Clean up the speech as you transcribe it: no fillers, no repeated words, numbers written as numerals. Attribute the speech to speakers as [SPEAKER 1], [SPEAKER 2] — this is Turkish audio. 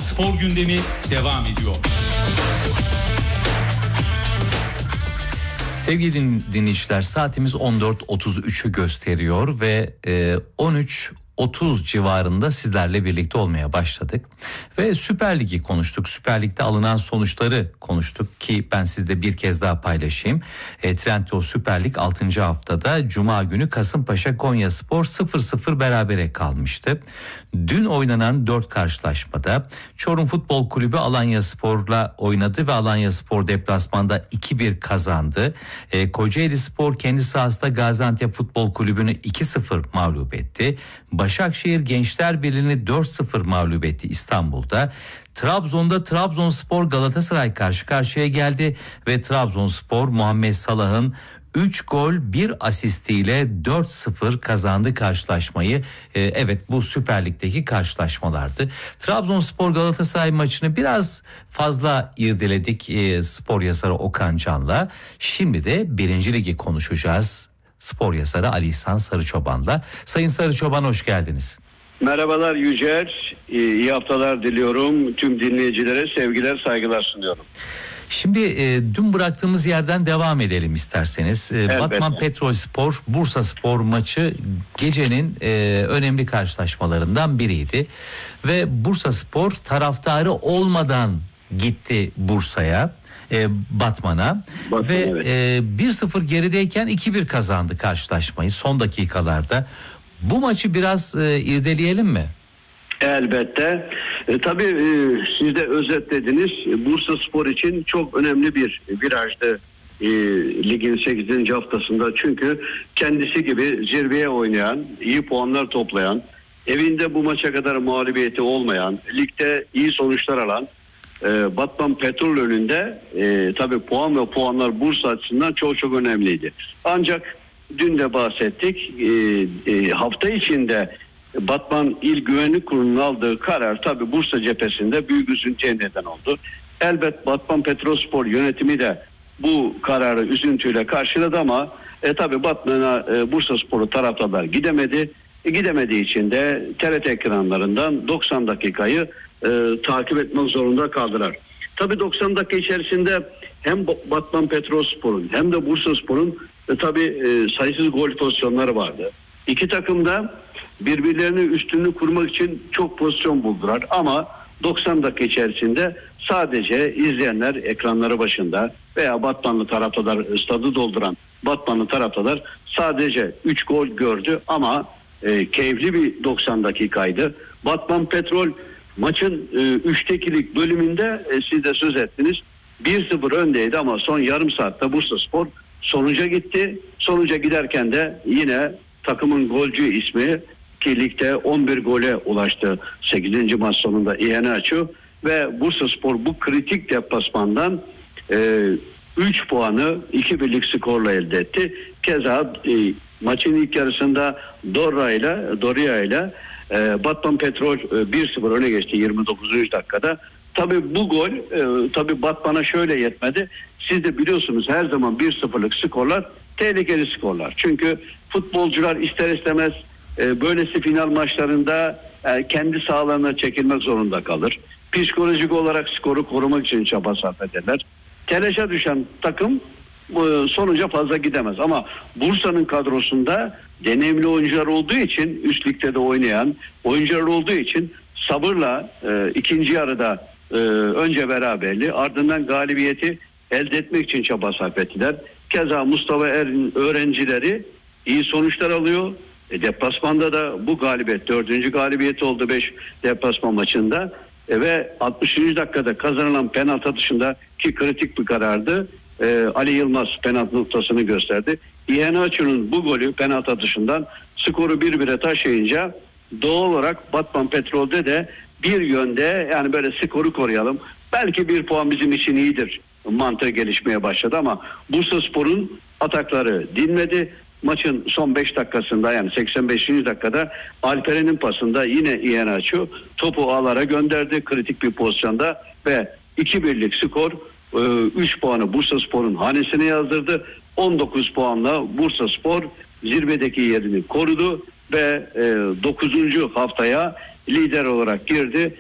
[SPEAKER 1] Spor gündemi devam ediyor.
[SPEAKER 2] Sevgili dinleyiciler, saatimiz 14.33'ü gösteriyor ve 13.30 civarında sizlerle birlikte olmaya başladık. Ve Süper Lig'i konuştuk. Süper Lig'de alınan sonuçları konuştuk ki ben sizle bir kez daha paylaşayım. Trendyol Süper Lig 6. haftada Cuma günü Kasımpaşa Konyaspor 0-0 berabere kalmıştı. Dün oynanan 4 karşılaşmada Çorum Futbol Kulübü Alanyaspor'la oynadı ve Alanyaspor deplasmanda 2-1 kazandı. Kocaelispor kendi sahasında Gaziantep Futbol Kulübü'nü 2-0 mağlup etti. Başakşehir Gençler Birliği'ni 4-0 mağlup etti İstanbul'da. Trabzon'da Trabzonspor Galatasaray karşı karşıya geldi ve Trabzonspor Muhammed Salah'ın 3 gol 1 asistiyle 4-0 kazandı karşılaşmayı. Evet, bu Süper Lig'deki karşılaşmalardı. Trabzonspor Galatasaray maçını biraz fazla irdeledik spor yazarı Okan Can'la. Şimdi de 1. Ligi konuşacağız. Spor yazarı Ali İhsan Sarıçoban'la. Sayın Sarıçoban, hoş geldiniz.
[SPEAKER 3] Merhabalar Yücel, iyi haftalar diliyorum. Tüm dinleyicilere sevgiler, saygılar sunuyorum.
[SPEAKER 2] Şimdi dün bıraktığımız yerden devam edelim isterseniz. Batman Petrolspor Bursaspor maçı gecenin önemli karşılaşmalarından biriydi. Ve Bursaspor taraftarı olmadan gitti Bursa'ya. Batman'a ve evet. 1-0 gerideyken 2-1 kazandı karşılaşmayı son dakikalarda. Bu maçı biraz irdeleyelim mi?
[SPEAKER 3] Elbette. Tabii siz de özetlediniz. Bursaspor için çok önemli bir virajdı ligin 8. haftasında. Çünkü kendisi gibi zirveye oynayan, iyi puanlar toplayan, evinde bu maça kadar mağlubiyeti olmayan, ligde iyi sonuçlar alan Batman Petrol önünde tabii puan ve puanlar Bursa açısından çok çok önemliydi. Ancak dün de bahsettik, hafta içinde Batman İl Güvenlik Kurulu'nun aldığı karar tabii Bursa cephesinde büyük üzüntüye neden oldu. Elbet Batman Petrolspor yönetimi de bu kararı üzüntüyle karşıladı ama tabii Batman'a Bursaspor'u taraftarlar gidemedi. Gidemediği için de TRT ekranlarından 90 dakikayı takip etmek zorunda kaldılar. Tabii 90 dakika içerisinde hem Batman Petrolspor'un hem de Bursaspor'un tabii sayısız gol pozisyonları vardı. İki takım da birbirlerinin üstünlüğü kurmak için çok pozisyon buldular ama 90 dakika içerisinde sadece izleyenler ekranları başında veya Batmanlı taraftarlar, stadı dolduran Batmanlı taraftarlar sadece 3 gol gördü ama keyifli bir 90 dakikaydı. Batman Petrol maçın 3'te 2'lik bölümünde siz de söz ettiniz. 1-0 öndeydi ama son yarım saatte Bursaspor sonuca gitti. Sonuca giderken de yine takımın golcü ismi ki ligde 11 gole ulaştı 8. maç sonunda İHA ve Bursaspor bu kritik deplasmandan 3 puanı 2-1'lik skorla elde etti. Keza maçın ilk yarısında Doria ile Batman Petrol 1-0 öne geçti 29. dakikada. Tabii bu gol tabii Batman'a şöyle yetmedi. Siz de biliyorsunuz her zaman 1-0'lık skorlar tehlikeli skorlar. Çünkü futbolcular ister istemez böylesi final maçlarında kendi sahalarına çekilmek zorunda kalır. Psikolojik olarak skoru korumak için çaba sarf ederler. Telaşa düşen takım sonuca fazla gidemez. Ama Bursa'nın kadrosunda deneyimli oyuncular olduğu için, üst ligde de oynayan oyuncular olduğu için sabırla ikinci yarıda önce beraberliği ardından galibiyeti elde etmek için çaba sarf ettiler. Keza Mustafa Er'in öğrencileri iyi sonuçlar alıyor. Deplasmanda da bu galibiyet 4. galibiyeti oldu 5 deplasman maçında. Ve 60. dakikada kazanılan penaltı atışında ki kritik bir karardı. Ali Yılmaz penaltı noktasını gösterdi. İHA'nın bu golü penaltı atışından skoru 1-1'e taşıyınca doğal olarak Batman Petrol'de de bir yönde yani böyle skoru koruyalım. Belki bir puan bizim için iyidir mantığı gelişmeye başladı ama Bursaspor'un atakları dinmedi. Maçın son 5 dakikasında yani 85. dakikada Alperen'in pasında yine İHA topu ağlara gönderdi kritik bir pozisyonda ve 2-1'lik skor 3 puanı Bursaspor'un hanesine yazdırdı. 19 puanla Bursaspor zirvedeki yerini korudu ve 9. haftaya lider olarak girdi.